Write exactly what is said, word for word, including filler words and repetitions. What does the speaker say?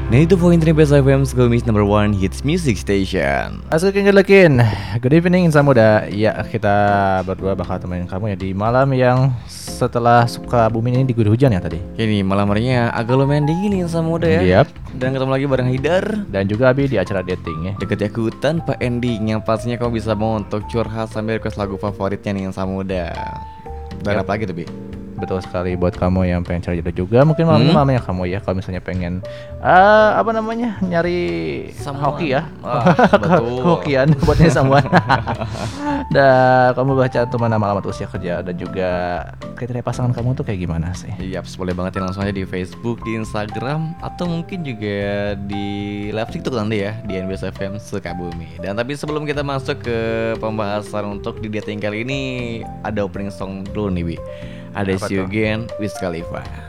Nah itu poin N B S F M Skomis number one hits music station. Assalamualaikum lekin. Good evening insan muda. Ya, kita berdua bakal temenin kamu ya di malam yang setelah Sukabumi ini diguyur hujan ya tadi. Ini malam harinya agak lumayan dingin nih insan muda ya. Yap. Dan ketemu lagi bareng Haidar Dan juga Abi di acara dating ya. Deket aku tanpa ending, yang pastinya kamu bisa mau untuk curhat sambil request lagu favoritnya nih insan muda. Dan Yap. apa lagi tuh Bi? Betul sekali buat kamu yang pengen cari jodoh juga. Mungkin malam ini Hmm? malamnya kamu ya. Kalau misalnya pengen uh, apa namanya nyari Samuan. hoki ya. Ah, betul. Hokian buat nyari samuan. Dan kamu baca tuh nama alamat usia kerja dan juga kriteria pasangan kamu tuh kayak gimana sih? Iya, boleh banget ya langsung aja di Facebook, di Instagram, atau mungkin juga di live TikTok nanti ya di N B S F M Sukabumi. Dan tapi sebelum kita masuk ke pembahasan untuk di dating kali ini, ada opening song dulu nih Bi. Ada Apa See You tuh? Again Wiz Khalifa.